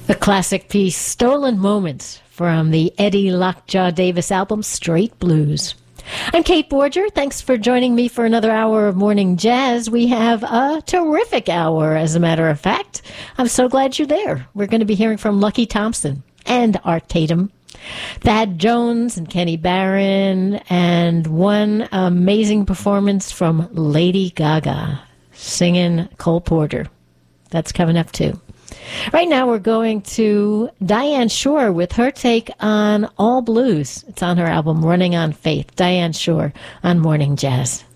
The classic piece, Stolen Moments, from the Eddie Lockjaw Davis album, Straight Blues. I'm Kate Borger. Thanks for joining me for another hour of Morning Jazz. We have a terrific hour, as a matter of fact. I'm so glad you're there. We're going to be hearing from Lucky Thompson and Art Tatum, Thad Jones and Kenny Barron, and one amazing performance from Lady Gaga singing Cole Porter. That's coming up too. Right now we're going to Diane Shore with her take on All Blues. It's on her album Running on Faith. Diane Shore on Morning Jazz.